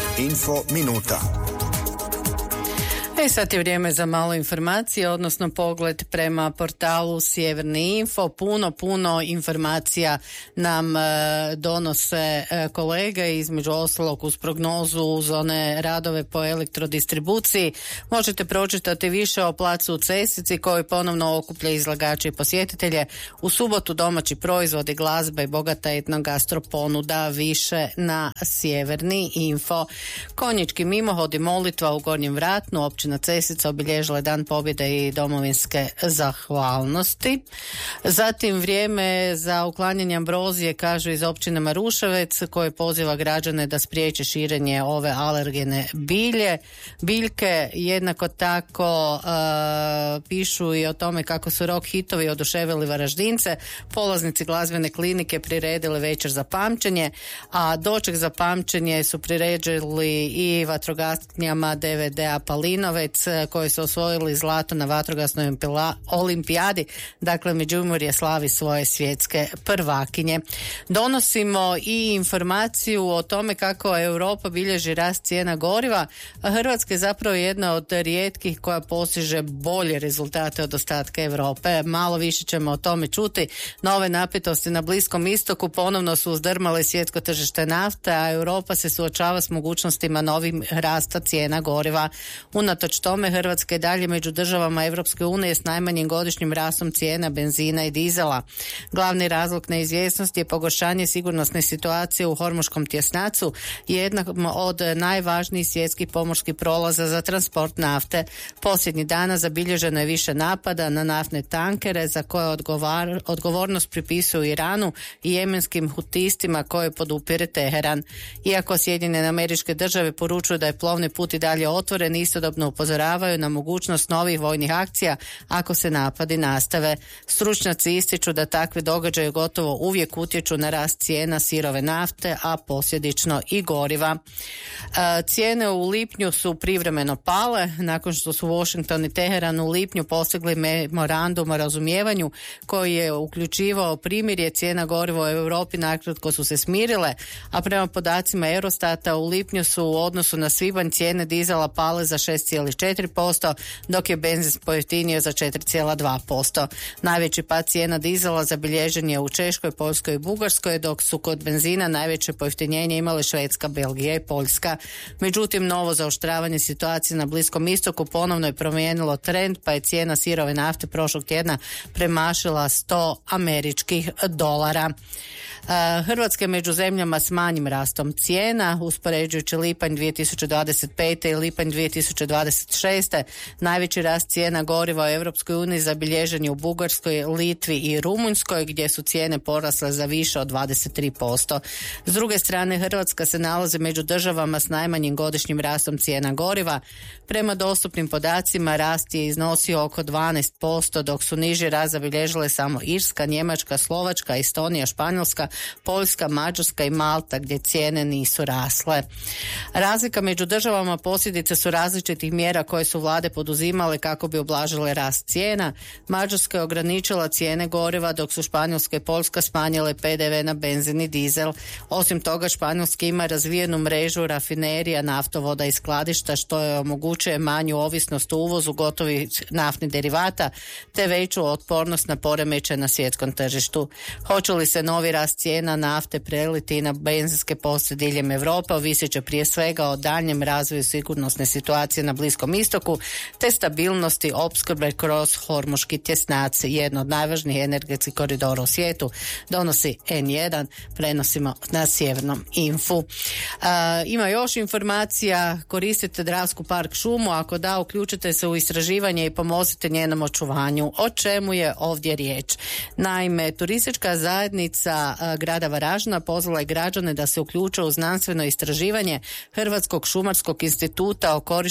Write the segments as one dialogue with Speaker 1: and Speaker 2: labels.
Speaker 1: Info minuta.
Speaker 2: Sad je vrijeme za malo informacije, odnosno pogled prema portalu Sjeverni info. Puno informacija nam donose kolege, između ostalog uz prognozu, uz one radove po elektrodistribuciji. Možete pročitati više o placu u Cesici koji ponovno okuplja izlagače i posjetitelje. U subotu domaći proizvodi, glazba i bogata etnogastro ponuda, više na Sjeverni info. Konjički mimohod i molitva u Gornjem Vratnu, općina Cesica obilježila Dan pobjede i domovinske zahvalnosti. Zatim vrijeme za uklanjanje ambrozije, kažu iz općine Maruševec, koje poziva građane da spriječe širenje ove alergene biljke. Jednako tako pišu i o tome kako su rock hitovi oduševili Varaždince. Polaznici glazbene klinike priredili večer za pamćenje, a doček za pamćenje su priređili i vatrogasnjama DVD-a Palinovec, koji su osvojili zlato na vatrogasnoj olimpijadi. Dakle, Međimurje slavi svoje svjetske prvakinje. Donosimo i informaciju o tome kako Europa bilježi rast cijena goriva, a Hrvatska je zapravo jedna od rijetkih koja postiže bolje rezultate od ostatka Europe. Malo više ćemo o tome čuti. Nove napetosti na Bliskom istoku ponovno su uzdrmale svjetsko tržište nafte, a Europa se suočava s mogućnostima novim rasta cijena goriva. Unatoč tome, Hrvatska je dalje među državama Europske unije s najmanjim godišnjim rastom cijena benzina i dizela. Glavni razlog neizvjesnosti je pogoršanje sigurnosne situacije u Hormuškom tjesnacu, jednom od najvažnijih svjetskih pomorskih prolaza za transport nafte. Posljednjih dana zabilježeno je više napada na naftne tankere za koje odgovornost pripisuju Iranu i jemenskim hutistima koje podupire Teheran. Iako Sjedinjene Američke Države poručuju da je plovni put i dalje otvoren, istodobno upozoravaju na mogućnost novih vojnih akcija ako se napadi nastave. Stručnjaci ističu da takvi događaji gotovo uvijek utječu na rast cijena sirove nafte, a posljedično i goriva. Cijene u lipnju su privremeno pale nakon što su Washington i Teheran u lipnju postigli memorandum o razumijevanju koji je uključivao primirje. Cijena goriva u Europi nakratko su se smirile, a prema podacima Eurostata u lipnju su u odnosu na svibanj cijene dizela pale za 6,4%, dok je benzin pojeftinio za 4,2%. Najveći pad cijena dizela zabilježen je u Češkoj, Poljskoj i Bugarskoj, dok su kod benzina najveće pojeftinjenje imale Švedska, Belgija i Poljska. Međutim, novo zaoštravanje situacije na Bliskom istoku ponovno je promijenilo trend, pa je cijena sirove nafte prošlog tjedna premašila $100. Hrvatska je među zemljama s manjim rastom cijena, uspoređujući lipanj 2025. i lipanj 2026. Najveći rast cijena goriva u Europskoj uniji zabilježen je u Bugarskoj, Litvi i Rumunjskoj, gdje su cijene porasle za više od 23%. S druge strane, Hrvatska se nalazi među državama s najmanjim godišnjim rastom cijena goriva. Prema dostupnim podacima rast je iznosio oko 12%, dok su niži rast zabilježile samo Irska, Njemačka, Slovačka, Estonija, Španjolska, Poljska, Mađarska i Malta, gdje cijene nisu rasle. Razlika među državama posljedice su različitih mjera koje su vlade poduzimale kako bi ublažile rast cijena. Mađarska je ograničila cijene goriva, dok su Španjolska i Poljska smanjile PDV na benzin i dizel. Osim toga, Španjolska ima razvijenu mrežu rafinerija, naftovoda i skladišta, što je omogućuje manju ovisnost u uvozu gotovih naftnih derivata te veću otpornost na poremećaje na svjetskom tržištu. Hoće li se novi rast cijena nafte preliti i na benzinske postaje diljem Europe, ovisit će prije svega o daljnjem razvoju sigurnosne situacije na Bliskom istoku te stabilnosti opskrbe kroz Hormuški tjesnac, jedno od najvažnijih energetskih koridora u svijetu, donosi N1, prenosimo na Sjevernom infu. Ima još informacija, koristite Dravsku park šumu, ako da, uključite se u istraživanje i pomozite njenom očuvanju. O čemu je ovdje riječ? Naime, turistička zajednica grada Varaždina pozvala je građane da se uključe u znanstveno istraživanje Hrvatskog šumarskog instituta o korištenju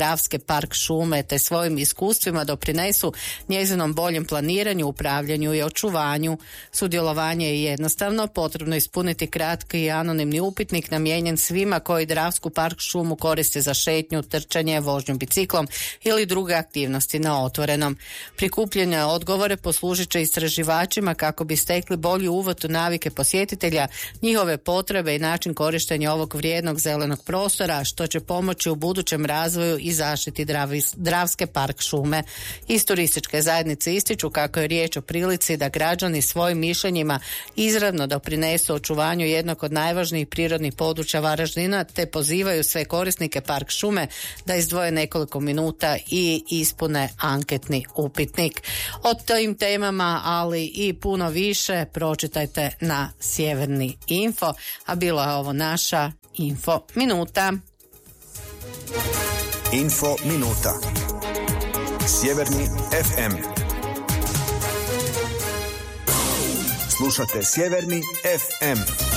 Speaker 2: Dravske park šume te svojim iskustvima doprinesu njezinom boljem planiranju, upravljanju i očuvanju. Sudjelovanje je jednostavno, potrebno ispuniti kratki i anonimni upitnik namijenjen svima koji Dravsku park šumu koriste za šetnju, trčanje, vožnju biciklom ili druge aktivnosti na otvorenom. Prikupljene odgovore poslužit će istraživačima kako bi stekli bolji uvod u navike posjetitelja, njihove potrebe i način korištenja ovog vrijednog zelenog prostora, što će pomoći u budućem razvoju i zaštiti Dravske park šume. Iz turističke zajednice ističu kako je riječ o prilici da građani svojim mišljenjima izravno doprinesu očuvanju jednog od najvažnijih prirodnih područja Varaždina, te pozivaju sve korisnike park šume da izdvoje nekoliko minuta i ispune anketni upitnik. O tim temama, ali i puno više, pročitajte na Sjeverni info, a bila je ovo naša Info minuta.
Speaker 1: Info minuta. Sjeverni FM. Slušate Sjeverni FM.